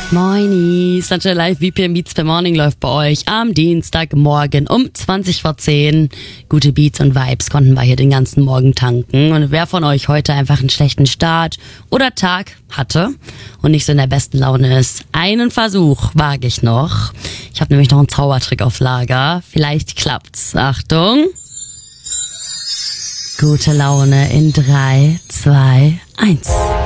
Moini, Sunshine Live, VPN Beats per Morning läuft bei euch am Dienstagmorgen um 20 vor 10. Gute Beats und Vibes konnten wir hier den ganzen Morgen tanken. Und wer von euch heute einfach einen schlechten Start oder Tag hatte und nicht so in der besten Laune ist, einen Versuch wage ich noch. Ich habe nämlich noch einen Zaubertrick auf Lager. Vielleicht klappt's. Achtung. Gute Laune in 3, 2, 1.